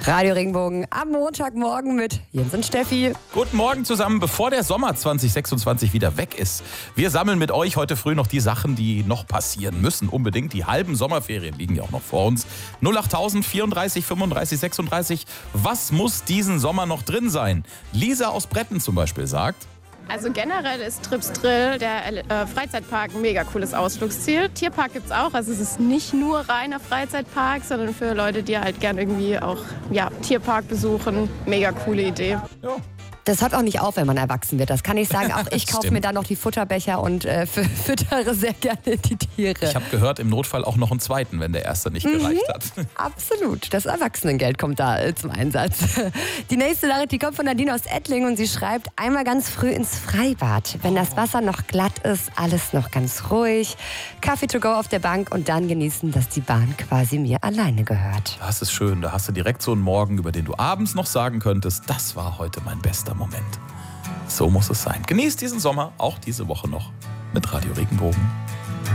Radio Regenbogen am Montagmorgen mit Jens und Steffi. Guten Morgen zusammen, bevor der Sommer 2026 wieder weg ist. Wir sammeln mit euch heute früh noch die Sachen, die noch passieren müssen. Unbedingt, die halben Sommerferien liegen ja auch noch vor uns. 08000 34 35 36. Was muss diesen Sommer noch drin sein? Lisa aus Bretten zum Beispiel sagt... Also generell ist Trips Drill, der Freizeitpark, ein mega cooles Ausflugsziel. Tierpark gibt's auch, also es ist nicht nur reiner Freizeitpark, sondern für Leute, die halt gern irgendwie auch Tierpark besuchen. Mega coole Idee. Ja. Das hört auch nicht auf, wenn man erwachsen wird. Das kann ich sagen. Auch ich kaufe mir dann noch die Futterbecher und füttere sehr gerne die Tiere. Ich habe gehört, im Notfall auch noch einen zweiten, wenn der erste nicht gereicht hat. Absolut. Das Erwachsenengeld kommt da zum Einsatz. Die nächste Nachricht, die kommt von Nadine aus Ettlingen und sie schreibt, einmal ganz früh ins Freibad. Wenn das Wasser noch glatt ist, alles noch ganz ruhig. Kaffee to go auf der Bank und dann genießen, dass die Bahn quasi mir alleine gehört. Das ist schön. Da hast du direkt so einen Morgen, über den du abends noch sagen könntest, das war heute mein bester Moment. So muss es sein. Genießt diesen Sommer, auch diese Woche noch mit Radio Regenbogen.